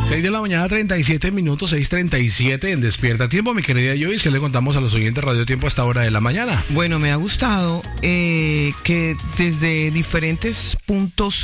6 de la mañana, 37 minutos, 6:37 en Despierta Tiempo. Mi querida Joyce, ¿qué le contamos a los oyentes Radio Tiempo a esta hora de la mañana? Bueno, me ha gustado que desde diferentes puntos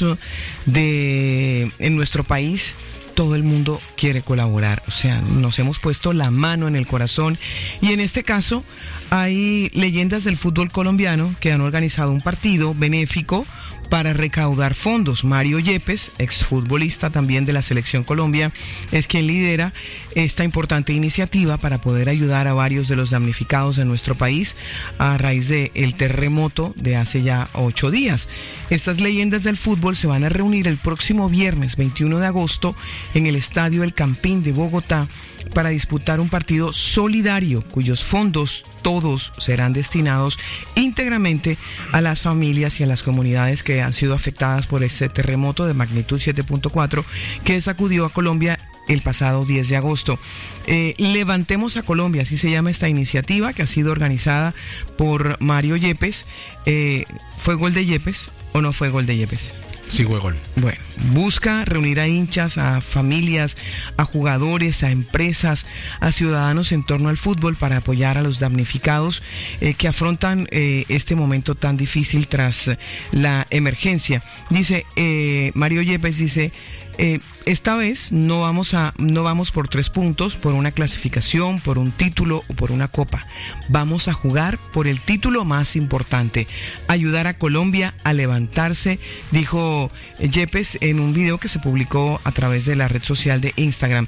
en nuestro país todo el mundo quiere colaborar. O sea, nos hemos puesto la mano en el corazón y en este caso hay leyendas del fútbol colombiano que han organizado un partido benéfico para recaudar fondos. Mario Yepes, exfutbolista también de la Selección Colombia, es quien lidera esta importante iniciativa para poder ayudar a varios de los damnificados de nuestro país a raíz del terremoto de hace ya 8 días. Estas leyendas del fútbol se van a reunir el próximo viernes 21 de agosto en el Estadio El Campín de Bogotá para disputar un partido solidario cuyos fondos todos serán destinados íntegramente a las familias y a las comunidades que han sido afectadas por este terremoto de magnitud 7.4 que sacudió a Colombia el pasado 10 de agosto. Levantemos a Colombia, así se llama esta iniciativa que ha sido organizada por Mario Yepes. ¿Fue gol de Yepes o no fue gol de Yepes? Sí, fue gol. Bueno, busca reunir a hinchas, a familias, a jugadores, a empresas, a ciudadanos en torno al fútbol para apoyar a los damnificados que afrontan este momento tan difícil tras la emergencia. Dice, Mario Yepes dice, esta vez no vamos por 3 puntos, por una clasificación, por un título o por una copa. Vamos a jugar por el título más importante, ayudar a Colombia a levantarse, dijo Yepes en un video que se publicó a través de la red social de Instagram.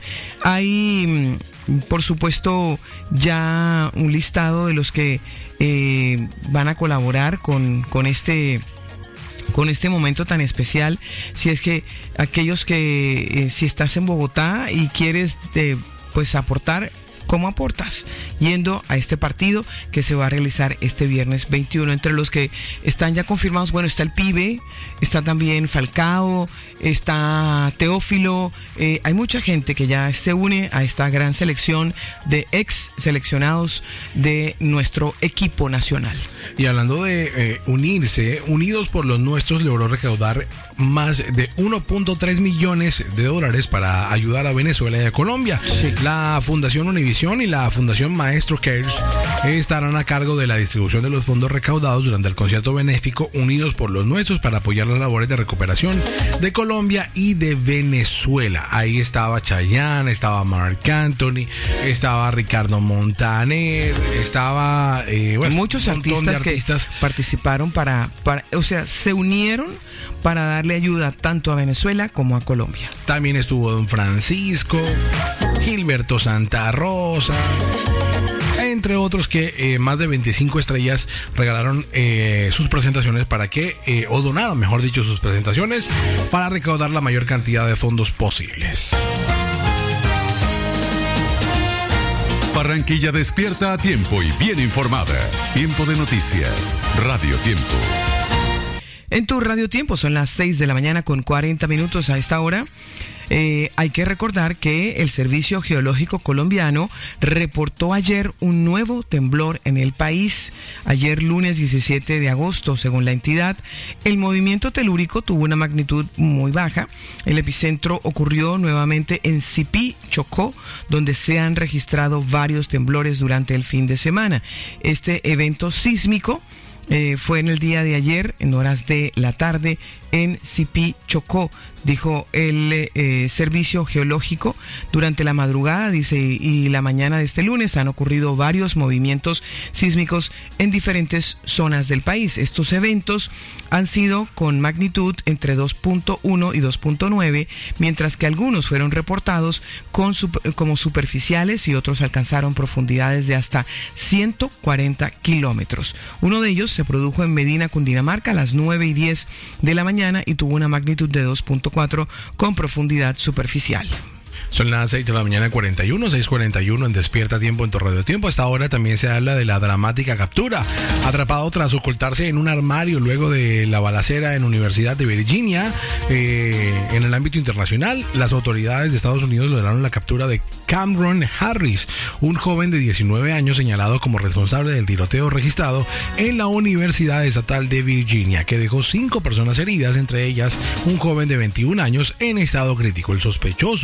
Hay, por supuesto, ya un listado de los que van a colaborar con este momento tan especial. Si es que aquellos que si estás en Bogotá y quieres pues aportar, ¿cómo aportas? Yendo a este partido que se va a realizar este viernes 21. Entre los que están ya confirmados, bueno, está el Pibe, está también Falcao, está Teófilo, hay mucha gente que ya se une a esta gran selección de ex seleccionados de nuestro equipo nacional. Y hablando de unirse, Unidos por los Nuestros logró recaudar más de 1.3 millones de dólares para ayudar a Venezuela y a Colombia. Sí. La Fundación Univisión y la Fundación Maestro Cares estarán a cargo de la distribución de los fondos recaudados durante el concierto benéfico Unidos por los Nuestros para apoyar las labores de recuperación de Colombia y de Venezuela. Ahí estaba Chayanne, estaba Marc Anthony, estaba Ricardo Montaner, estaba muchos artistas que participaron o sea, se unieron para darle ayuda tanto a Venezuela como a Colombia. También estuvo Don Francisco, Gilberto Santa Rosa, entre otros que más de 25 estrellas regalaron sus presentaciones o donaron, mejor dicho, sus presentaciones para recaudar la mayor cantidad de fondos posibles. Barranquilla despierta a tiempo y bien informada. Tiempo de noticias. Radio Tiempo. En tu Radio Tiempo son las 6 de la mañana con 40 minutos a esta hora. Hay que recordar que el Servicio Geológico Colombiano reportó ayer un nuevo temblor en el país. Ayer lunes 17 de agosto, según la entidad, el movimiento telúrico tuvo una magnitud muy baja. El epicentro ocurrió nuevamente en Sipí, Chocó, donde se han registrado varios temblores durante el fin de semana. Este evento sísmico fue en el día de ayer, en horas de la tarde, en Sipí, Chocó, dijo el Servicio Geológico. Durante la madrugada, dice, y la mañana de este lunes han ocurrido varios movimientos sísmicos en diferentes zonas del país. Estos eventos han sido con magnitud entre 2.1 y 2.9, mientras que algunos fueron reportados como superficiales y otros alcanzaron profundidades de hasta 140 kilómetros. Uno de ellos se produjo en Medina, Cundinamarca, a las 9:10 de la mañana y tuvo una magnitud de 2.4 con profundidad superficial. Son las 6 de la mañana 6:41 en Despierta Tiempo en tu Radio Tiempo. Hasta ahora también se habla de la dramática captura. Atrapado tras ocultarse en un armario luego de la balacera en la Universidad de Virginia. En el ámbito internacional, las autoridades de Estados Unidos lograron la captura de Cameron Harris, un joven de 19 años señalado como responsable del tiroteo registrado en la Universidad Estatal de Virginia, que dejó 5 personas heridas, entre ellas un joven de 21 años en estado crítico. El sospechoso, quien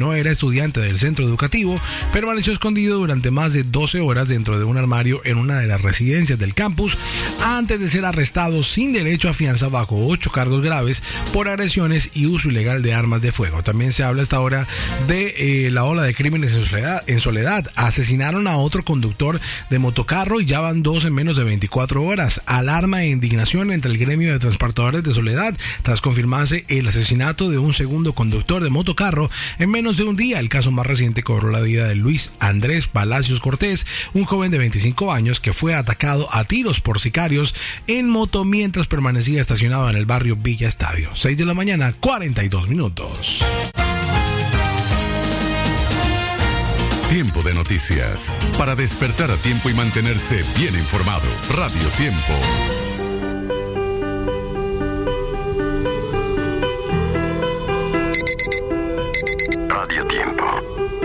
no era estudiante del centro educativo, permaneció escondido durante más de 12 horas dentro de un armario en una de las residencias del campus antes de ser arrestado sin derecho a fianza bajo 8 cargos graves por agresiones y uso ilegal de armas de fuego. También se habla hasta ahora de la ola de crímenes en soledad. Asesinaron a otro conductor de motocarro y ya van 2 en menos de 24 horas. Alarma e indignación entre el gremio de transportadores de Soledad tras confirmarse el asesinato de un segundo conductor de motocarro en menos de un día. El caso más reciente cobró la vida de Luis Andrés Palacios Cortés, un joven de 25 años que fue atacado a tiros por sicarios en moto mientras permanecía estacionado en el barrio Villa Estadio. 6 de la mañana, 42 minutos. Tiempo de noticias. Para despertar a tiempo y mantenerse bien informado. Radio Tiempo. Radio Tiempo.